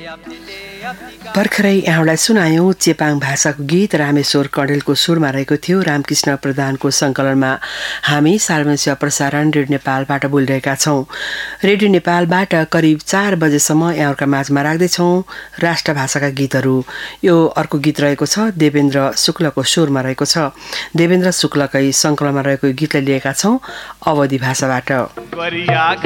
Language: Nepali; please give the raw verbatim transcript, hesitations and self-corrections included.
भर्खरै यहाँलाई सुनायौं चेपाङ भाषाको गीत रामेश्वर कडेलको सुरमा रहेको थियो। रामकृष्ण प्रधानको संकलनमा हामी सार्वजनिक सेवा प्रसारण रेडियो नेपालबाट बोलिरहेका छौं। रेडियो नेपालबाट करिब चार बजेसम्म यहाँहरूका माझमा राख्दैछौं राष्ट्र भाषाका गीतहरू। यो अर्को गीत रहेको छ देवेन्द्र शुक्लको सुरमा रहेको छ। देवेन्द्र शुक्लकै संकलनमा रहेको गीतलाई लिएका छौं अवधि भाषाबाट।